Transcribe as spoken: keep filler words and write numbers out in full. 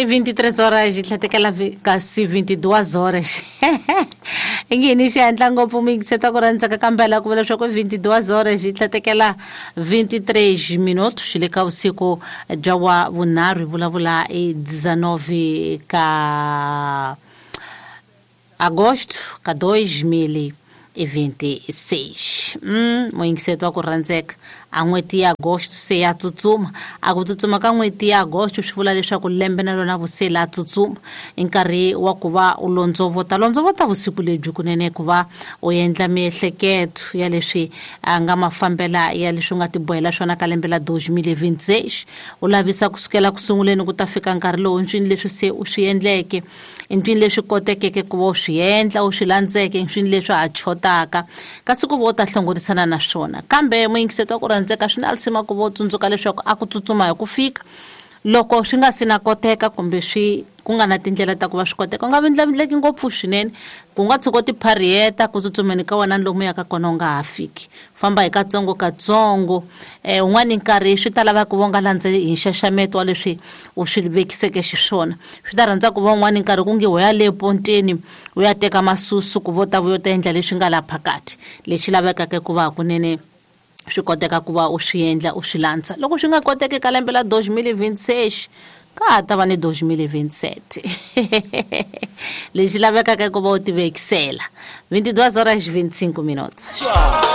E vinte e três horas hi tlhatekela kasi vinte e duas horas. Ngini xi endla ngopfu mingiseta ku rhandzaka kambela ku vula leswaku vinte e duas horas hi tlhatekela vinte e três minutos le ka vusiku bya wa vunharhu hi vulavula hi dezenove ka agosto ka dois mil e vinte e seis. Mm, moyingiseto wa ku rhandzeka a n'hweti ya agosto se ya tsutsuma a ku tsutsuma ka n'hweti ya agosto swi vula leswaku lembe na lona vuse la tsutsuma i nkarhi wa ku va u londzovota londzovota vusiku lebyi kunene ku va u endla miehleketo ya leswi a nga mafambela ya leswi u nga tibohela swona ka lembe la dois mil e vinte e seis u lavisa kusukela ku sunguleni ku ta fika nkarhi lowu nswini leswi se u swi endleke ntwini leswi kotekeke ku va u swi endla u swi landzeke nswini leswi ha chotaka kasi ku va u ta hlongorisana na swona kambe moyingiseto wa ku rhandzeka swi na alisima ku va u tsundzuka leswaku a ku tsutsuma hi ku fika loko swi nga si na koteka kumbe swi ku nga na tindlela ta ku va swi koteka u nga vindlavindleki ngopfu swinene ku nga tshuka ti phariyeta ku tsutsumeni ka wena lomu yaka kona u nga ha fiki famba hi katsongo katsongo um un'wana nkarhi swi ta lava ku va u nga landzeli hi nxaxameto wa leswi u swi vekiseke xiswona swi ta rhandza ku va un'wana nkarhi ku nge ho ya le ponteni u ya teka masusu ku vo ta vuyo ta endla leswi nga la phakati lexi lavekaka ku va kunene swi koteka ku va u swi endla u swi landza loko swi nga koteki ka lembe la dois mil e vinte e seis ka ha ta va ni dois mil e vinte e sete lexi lavekaka ku va u ti vekisela vinte e duas horas vinte e cinco minutos.